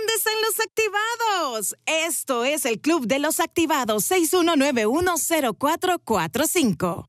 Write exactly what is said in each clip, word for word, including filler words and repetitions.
¿Dónde están los activados? Esto es el Club de los Activados, seis uno nueve uno cero cuatro cuatro cinco.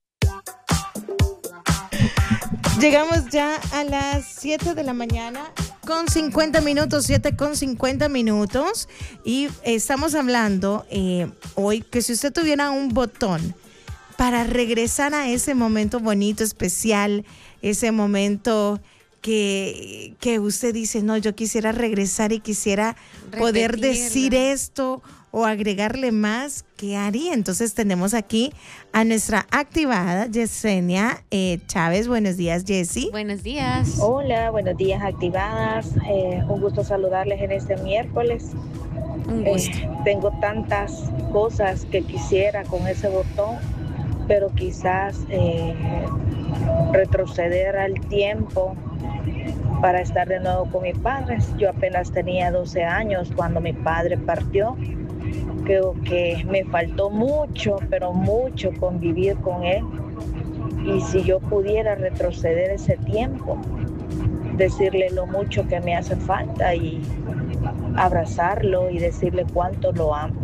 Llegamos ya a las siete de la mañana con cincuenta minutos, siete con cincuenta minutos. Y estamos hablando eh, hoy que si usted tuviera un botón para regresar a ese momento bonito, especial, ese momento que, que usted dice, no, yo quisiera regresar y quisiera Repetirla. poder decir esto o agregarle más, ¿qué haría? Entonces tenemos aquí a nuestra activada Yesenia eh, Chávez. Buenos días, Jessy. Buenos días. Hola, buenos días, activadas. Eh, un gusto saludarles en este miércoles. Un gusto. Eh, tengo tantas cosas que quisiera con ese botón, pero quizás eh, retroceder al tiempo para estar de nuevo con mis padres. Yo apenas tenía doce años cuando mi padre partió. Creo que me faltó mucho, pero mucho convivir con él. Y si yo pudiera retroceder ese tiempo, decirle lo mucho que me hace falta y abrazarlo y decirle cuánto lo amo.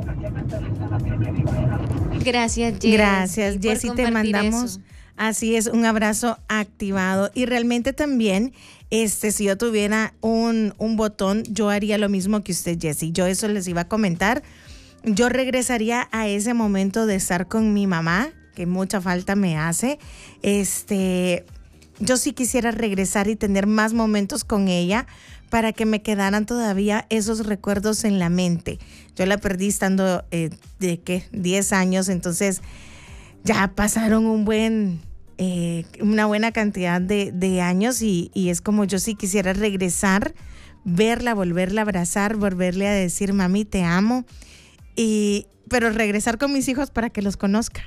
Gracias, Jessy. Gracias, Jessy, te mandamos. Eso. Así es, un abrazo activado. Y realmente también, este, si yo tuviera un, un botón, yo haría lo mismo que usted, Jessy. Yo eso les iba a comentar. Yo regresaría a ese momento de estar con mi mamá, que mucha falta me hace. Este, yo sí quisiera regresar y tener más momentos con ella para que me quedaran todavía esos recuerdos en la mente. Yo la perdí estando eh, de ¿qué? diez años, entonces ya pasaron un buen, eh, una buena cantidad de, de años y, y es como yo sí quisiera regresar, verla, volverla a abrazar, volverle a decir, mami, te amo. Y, pero regresar con mis hijos para que los conozca.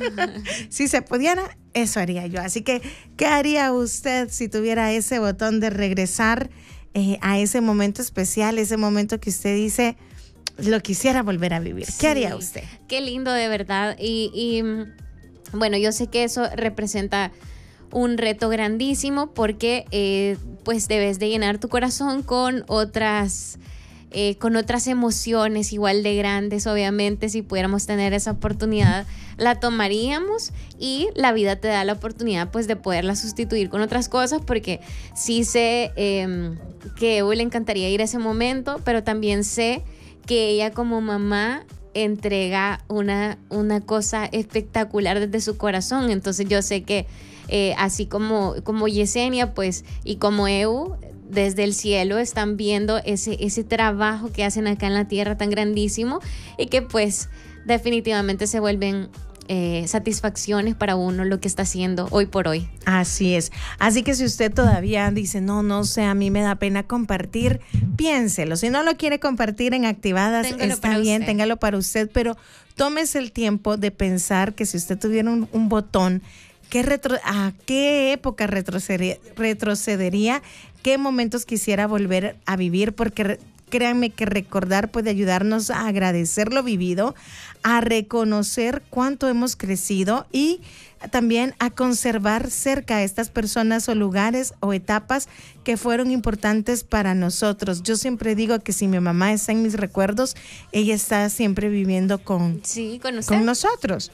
Si se pudiera, eso haría yo. Así que, ¿qué haría usted si tuviera ese botón de regresar eh, a ese momento especial, ese momento que usted dice, lo quisiera volver a vivir? ¿Qué sí, haría usted? Qué lindo, de verdad. Y, y bueno, yo sé que eso representa un reto grandísimo porque eh, pues debes de llenar tu corazón con otras... Eh, con otras emociones igual de grandes. Obviamente, si pudiéramos tener esa oportunidad, la tomaríamos, y la vida te da la oportunidad pues de poderla sustituir con otras cosas, porque sí sé eh, que a Evo le encantaría ir a ese momento, pero también sé que ella como mamá entrega una, una cosa espectacular desde su corazón. Entonces yo sé que eh, así como, como Yesenia pues y como Evo, desde el cielo están viendo ese, ese trabajo que hacen acá en la tierra tan grandísimo, y que pues definitivamente se vuelven eh, satisfacciones para uno lo que está haciendo hoy por hoy. Así es. Así que si usted todavía dice, no, no sé, a mí me da pena compartir, piénselo. Si no lo quiere compartir en Activadas, téngalo está bien, usted. téngalo para usted, pero tómese el tiempo de pensar que si usted tuviera un, un botón, ¿qué retro, ¿a qué época retrocedería, retrocedería? ¿Qué momentos quisiera volver a vivir? Porque créanme que recordar puede ayudarnos a agradecer lo vivido, a reconocer cuánto hemos crecido y también a conservar cerca a estas personas o lugares o etapas que fueron importantes para nosotros. Yo siempre digo que si mi mamá está en mis recuerdos, ella está siempre viviendo con, sí, con, usted. con nosotros.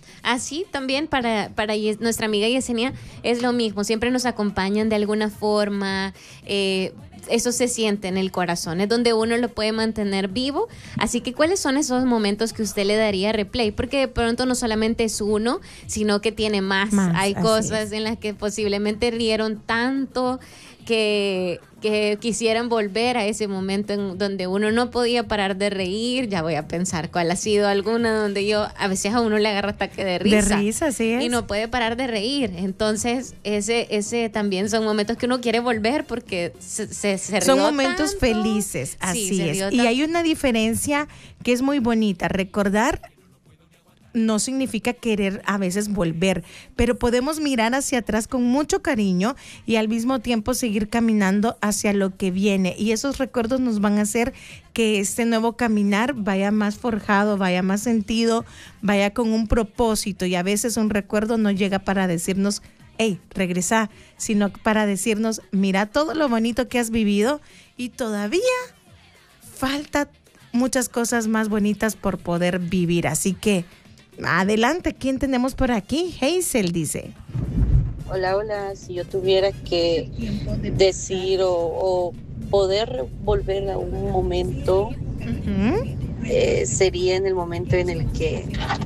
Así también para, para nuestra amiga Yesenia es lo mismo, siempre nos acompañan de alguna forma, eh, eso se siente en el corazón, es donde uno lo puede mantener vivo. Así que ¿cuáles son esos momentos que usted le daría replay? Porque de pronto no solamente es uno, sino que tiene más, más hay cosas es. en las que posiblemente rieron tanto que, que quisieran volver a ese momento en donde uno no podía parar de reír. Ya voy a pensar cuál ha sido alguna donde yo, a veces a uno le agarra ataque de risa. De risa, sí es. Y no puede parar de reír. Entonces, ese, ese también son momentos que uno quiere volver porque se, se, se rió Son momentos tanto. felices, así sí, es. Y tanto. hay una diferencia que es muy bonita. Recordar no significa querer a veces volver, pero podemos mirar hacia atrás con mucho cariño y al mismo tiempo seguir caminando hacia lo que viene, y esos recuerdos nos van a hacer que este nuevo caminar vaya más forjado, vaya más sentido, vaya con un propósito. Y a veces un recuerdo no llega para decirnos, hey, regresa, sino para decirnos, mira todo lo bonito que has vivido y todavía falta muchas cosas más bonitas por poder vivir. Así que adelante, ¿quién tenemos por aquí? Hazel dice. Hola, hola, si yo tuviera que decir o, o poder volver a un momento, uh-huh. eh, sería en el momento en el que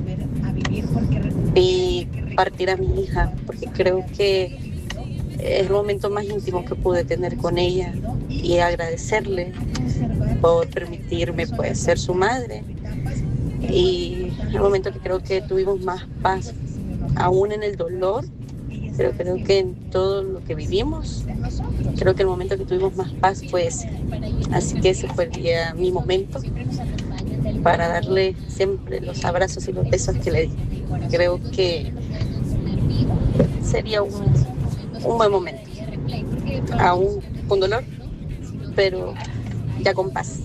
vi partir a mi hija, porque creo que es el momento más íntimo que pude tener con ella, y agradecerle por permitirme pues ser su madre, y el momento que creo que tuvimos más paz, aún en el dolor, pero creo que en todo lo que vivimos, creo que el momento que tuvimos más paz fue ese. Así que ese fue el día, mi momento, para darle siempre los abrazos y los besos que le di. Creo que sería un, un buen momento, aún con dolor, pero ya con paz.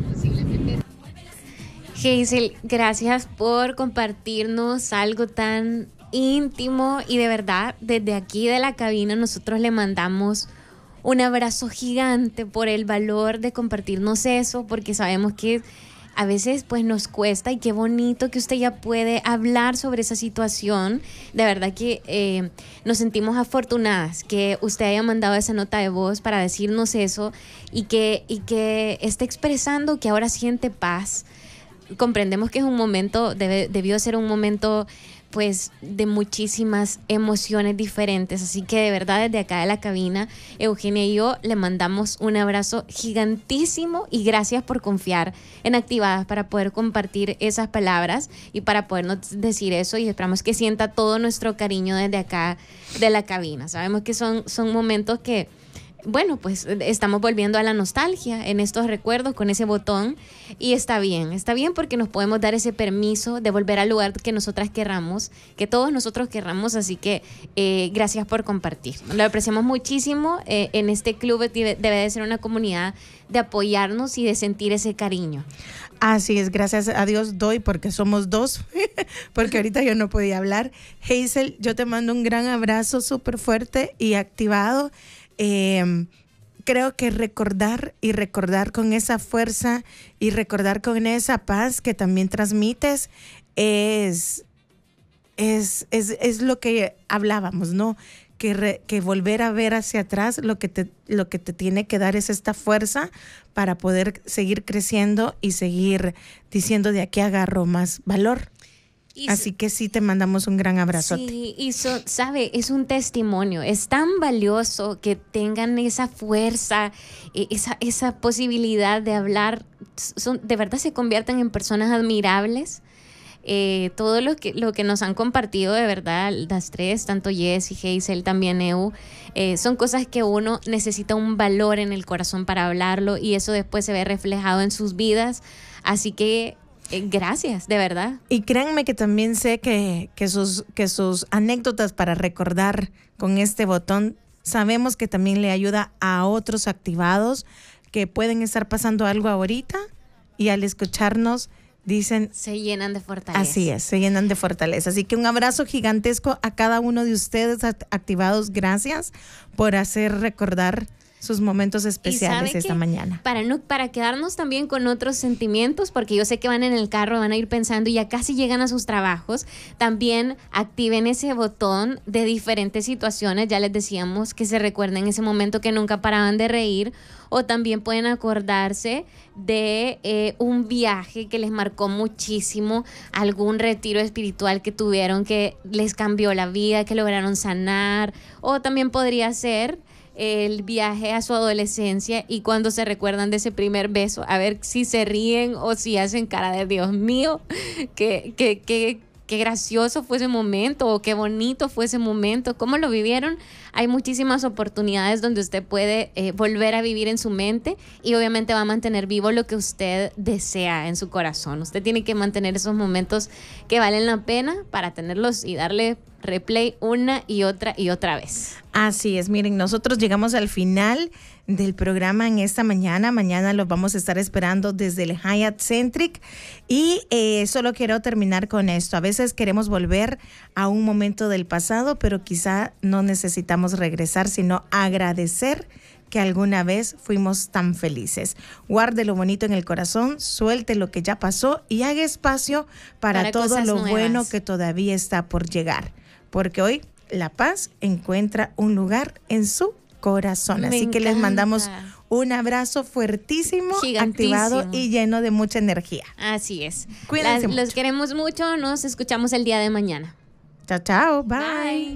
Hazel, gracias por compartirnos algo tan íntimo, y de verdad, desde aquí de la cabina nosotros le mandamos un abrazo gigante por el valor de compartirnos eso, porque sabemos que a veces pues nos cuesta, y qué bonito que usted ya puede hablar sobre esa situación. De verdad que eh, nos sentimos afortunadas que usted haya mandado esa nota de voz para decirnos eso, y que, y que esté expresando que ahora siente paz. Comprendemos que es un momento, debe, debió ser un momento pues de muchísimas emociones diferentes, así que de verdad desde acá de la cabina, Eugenia y yo le mandamos un abrazo gigantísimo, y gracias por confiar en Activadas para poder compartir esas palabras y para podernos decir eso, y esperamos que sienta todo nuestro cariño desde acá de la cabina. Sabemos que son, son momentos que, bueno, pues estamos volviendo a la nostalgia en estos recuerdos con ese botón, y está bien, está bien porque nos podemos dar ese permiso de volver al lugar que nosotras querramos, que todos nosotros querramos, así que eh, gracias por compartir. Lo apreciamos muchísimo. Eh, en este club debe, debe de ser una comunidad de apoyarnos y de sentir ese cariño. Así es, gracias a Dios doy porque somos dos, porque ahorita yo no podía hablar. Hazel, yo te mando un gran abrazo súper fuerte y activado. Eh, creo que recordar y recordar con esa fuerza y recordar con esa paz que también transmites es, es, es, es lo que hablábamos, ¿no? Que, re, que volver a ver hacia atrás lo que, te, lo que te tiene que dar es esta fuerza para poder seguir creciendo y seguir diciendo de aquí agarro más valor. Y así que sí, te mandamos un gran abrazo. Sí, y so, sabe, es un testimonio. Es tan valioso que tengan esa fuerza, esa, esa posibilidad de hablar. Son, de verdad se convierten en personas admirables. Eh, todo lo que, lo que nos han compartido, de verdad, las tres, tanto Jess y Hazel, también Eu, eh, son cosas que uno necesita un valor en el corazón para hablarlo, y eso después se ve reflejado en sus vidas. Así que Eh, gracias, de verdad. Y créanme que también sé que, que, sus, que sus anécdotas para recordar con este botón, sabemos que también le ayuda a otros activados que pueden estar pasando algo ahorita, y al escucharnos dicen... Se llenan de fortaleza. Así es, se llenan de fortaleza. Así que un abrazo gigantesco a cada uno de ustedes activados. Gracias por hacer recordar sus momentos especiales esta mañana. Para no para quedarnos también con otros sentimientos, porque yo sé que van en el carro, van a ir pensando y ya casi llegan a sus trabajos, también activen ese botón de diferentes situaciones. Ya les decíamos que se recuerden ese momento que nunca paraban de reír, o también pueden acordarse de eh, un viaje que les marcó muchísimo, algún retiro espiritual que tuvieron que les cambió la vida, que lograron sanar, o también podría ser el viaje a su adolescencia, y cuando se recuerdan de ese primer beso, a ver si se ríen o si hacen cara de Dios mío, qué, qué, qué, qué gracioso fue ese momento, o qué bonito fue ese momento, cómo lo vivieron. Hay muchísimas oportunidades donde usted puede eh, volver a vivir en su mente, y obviamente va a mantener vivo lo que usted desea en su corazón. Usted tiene que mantener esos momentos que valen la pena para tenerlos y darle replay una y otra y otra vez. Así es, miren, nosotros llegamos al final del programa en esta mañana. Mañana los vamos a estar esperando desde el Hyatt Centric, y eh, solo quiero terminar con esto. A veces queremos volver a un momento del pasado, pero quizá no necesitamos regresar, sino agradecer que alguna vez fuimos tan felices. Guarde lo bonito en el corazón, suelte lo que ya pasó y haga espacio para, para todo lo nuevas. Bueno que todavía está por llegar. Porque hoy la paz encuentra un lugar en su corazón. Me Así encanta. Que les mandamos un abrazo fuertísimo, activado y lleno de mucha energía. Así es. Cuídense Las, mucho. Los queremos mucho. Nos escuchamos el día de mañana. Chao, chao. Bye. Bye.